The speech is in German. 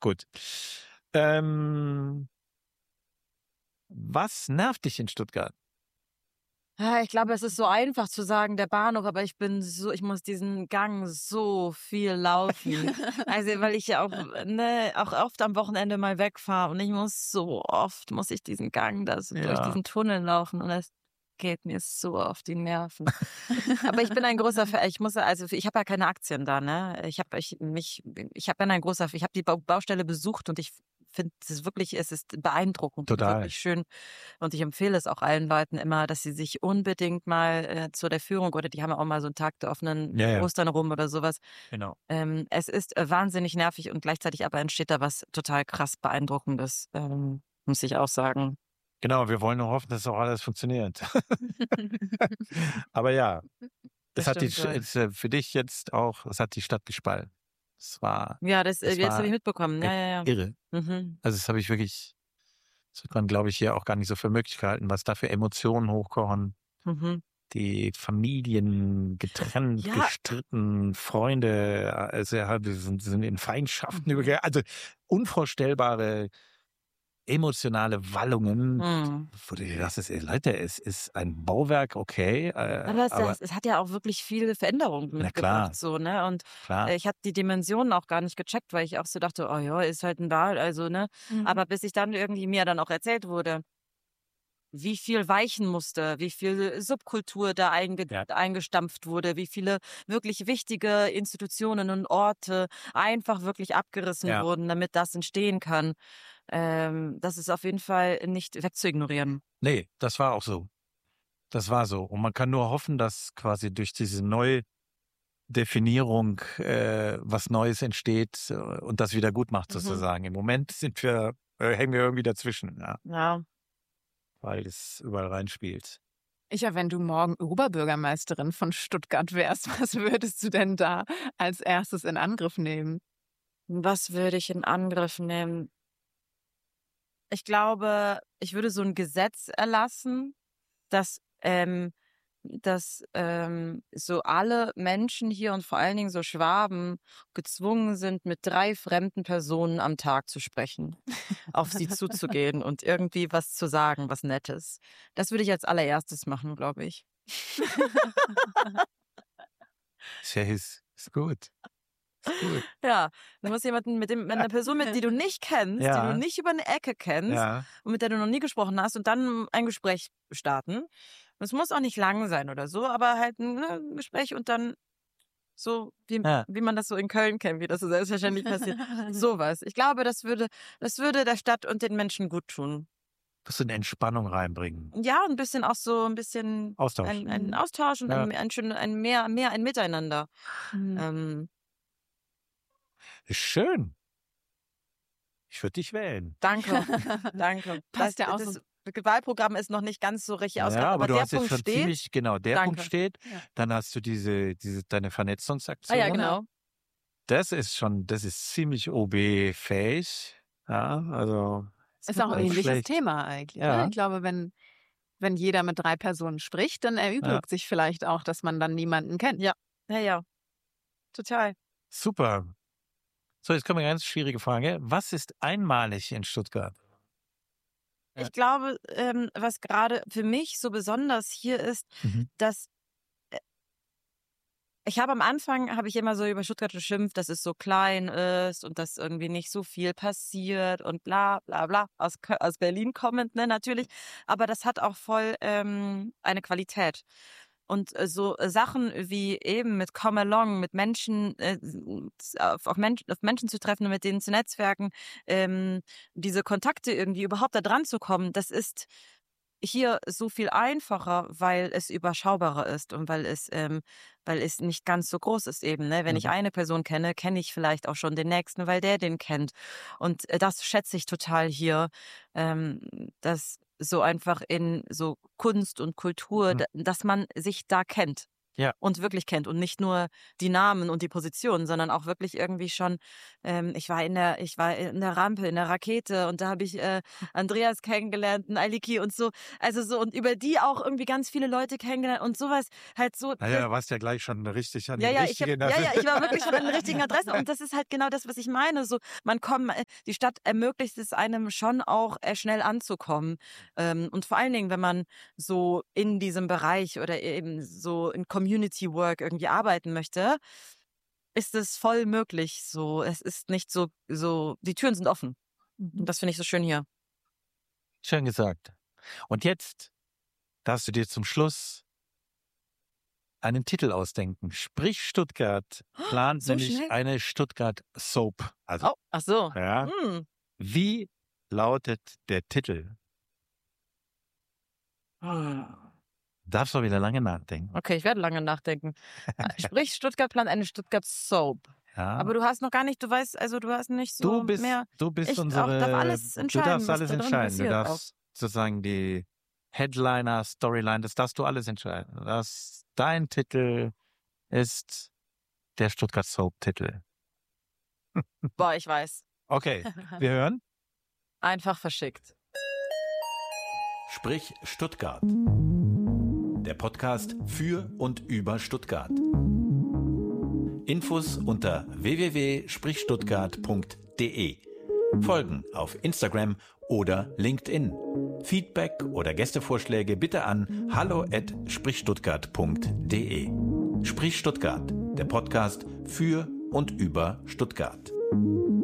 Gut. Was nervt dich in Stuttgart? Ja, ich glaube, es ist so einfach zu sagen, der Bahnhof, aber ich muss diesen Gang so viel laufen. Also, weil ich ja auch oft am Wochenende mal wegfahre und muss ich diesen Gang durch diesen Tunnel laufen und es geht mir so auf die Nerven. Aber ich bin ein großer Fan. Ich habe ja keine Aktien da, ne? Ich habe die Baustelle besucht und ich finde es ist beeindruckend und Total. wirklich schön. Und ich empfehle es auch allen Leuten immer, dass sie sich unbedingt mal zu der Führung, oder die haben ja auch mal so einen Tag der offenen Ostern rum oder sowas. Genau. Es ist wahnsinnig nervig und gleichzeitig aber entsteht da was total krass Beeindruckendes, muss ich auch sagen. Genau, wir wollen nur hoffen, dass auch alles funktioniert. Aber ja, Das stimmt wohl. für dich jetzt auch, es hat die Stadt gespalten. Es war Jetzt habe ich mitbekommen. Ja. irre. Mhm. Also das wird man, glaube ich, hier auch gar nicht so für möglich gehalten, was da für Emotionen hochkochen. Mhm. Die Familien getrennt, gestritten, Freunde, also sind in Feindschaften übergegangen. Also unvorstellbare emotionale Wallungen. Wo du dir dachtest, Leute, es ist ein Bauwerk, okay. Aber es hat ja auch wirklich viele Veränderungen mitgebracht, so, ne? Und ich hatte die Dimensionen auch gar nicht gecheckt, weil ich auch so dachte, oh ja, ist halt ein Bad, also, ne? Aber bis ich dann irgendwie mir dann auch erzählt wurde, wie viel weichen musste, wie viel Subkultur da eingestampft wurde, wie viele wirklich wichtige Institutionen und Orte einfach wirklich abgerissen wurden, damit das entstehen kann. Das ist auf jeden Fall nicht wegzuignorieren. Nee, das war auch so. Das war so. Und man kann nur hoffen, dass quasi durch diese Neudefinierung was Neues entsteht und das wieder gut macht, sozusagen. Im Moment hängen wir irgendwie dazwischen, Ja. Weil es überall reinspielt. Wenn du morgen Oberbürgermeisterin von Stuttgart wärst, was würdest du denn da als erstes in Angriff nehmen? Was würde ich in Angriff nehmen? Ich glaube, ich würde so ein Gesetz erlassen, dass so alle Menschen hier und vor allen Dingen so Schwaben gezwungen sind, mit 3 fremden Personen am Tag zu sprechen, auf sie zuzugehen und irgendwie was zu sagen, was Nettes. Das würde ich als allererstes machen, glaube ich. Ist gut. Ja, du musst jemanden mit einer Person, die du nicht kennst, die du nicht über eine Ecke kennst und mit der du noch nie gesprochen hast und dann ein Gespräch starten. Und es muss auch nicht lang sein oder so, aber halt ein Gespräch und dann so, wie man das so in Köln kennt, wie das so selbstverständlich passiert. Sowas. Ich glaube, das würde der Stadt und den Menschen gut tun. Dass du eine Entspannung reinbringen. Ja, ein bisschen Austausch. Ein Austausch und ein Miteinander. Ist schön. Ich würde dich wählen. Danke. Passt ja auch so. Das Wahlprogramm ist noch nicht ganz so richtig ausgegangen, aber du der hast Punkt jetzt schon steht. ziemlich, genau, der Punkt steht. Ja. Dann hast du deine Vernetzungsaktion. Ja, genau. Das ist ziemlich OB-fähig. Ja, also. Ist auch ein ähnliches Thema eigentlich. Ja. Ne? Ich glaube, wenn jeder mit 3 Personen spricht, dann erübrigt sich vielleicht auch, dass man dann niemanden kennt. Ja. Total. Super. So, jetzt kommt eine ganz schwierige Frage. Was ist einmalig in Stuttgart? Ich glaube, was gerade für mich so besonders hier ist, dass am Anfang habe ich immer so über Stuttgart geschimpft, dass es so klein ist und dass irgendwie nicht so viel passiert und bla bla bla, aus Berlin kommend, ne, natürlich. Aber das hat auch voll eine Qualität. Und so Sachen wie eben mit Come Along, mit Menschen, auf Menschen zu treffen und mit denen zu netzwerken, diese Kontakte irgendwie überhaupt da dran zu kommen, das ist hier so viel einfacher, weil es überschaubarer ist und weil es nicht ganz so groß ist eben, ne? Wenn ich eine Person kenne, kenne ich vielleicht auch schon den nächsten, weil der den kennt. Und das schätze ich total hier, dass so einfach in so Kunst und Kultur, dass man sich da kennt. Ja. Und wirklich kennt und nicht nur die Namen und die Positionen, sondern auch wirklich irgendwie schon, ich war in der Rampe, in der Rakete und da habe ich Andreas kennengelernt, einen Aliki und so, also so und über die auch irgendwie ganz viele Leute kennengelernt und sowas halt so. Naja, da warst du ja gleich schon richtig an die ich richtigen. war wirklich schon an der richtigen Adresse und das ist halt genau das, was ich meine. So, die Stadt ermöglicht es einem schon auch schnell anzukommen und vor allen Dingen, wenn man so in diesem Bereich oder eben so in Community Work irgendwie arbeiten möchte, ist es voll möglich. So, es ist nicht so, die Türen sind offen. Und das finde ich so schön hier. Schön gesagt. Und jetzt darfst du dir zum Schluss einen Titel ausdenken. Sprich Stuttgart plant So nämlich schnell? eine Stuttgart Soap. Also, Oh, ach so. ja. Wie lautet der Titel? Darfst du wieder lange nachdenken. Okay, ich werde lange nachdenken. Sprich, Stuttgart plant eine Stuttgart Soap. Ja. Aber du hast noch gar nicht, du hast nicht so mehr. Du bist ich unsere. darf alles entscheiden. Du darfst was alles da drin entscheiden. Du passiert darfst sozusagen die Headliner, Storyline, das darfst du alles entscheiden. Dein Titel ist der Stuttgart Soap-Titel. Boah, ich weiß. Okay, wir hören. Einfach verschickt. Sprich Stuttgart. Der Podcast für und über Stuttgart. Infos unter www.sprichstuttgart.de. Folgen auf Instagram oder LinkedIn. Feedback oder Gästevorschläge bitte an hallo@sprichstuttgart.de. Sprich Stuttgart, der Podcast für und über Stuttgart.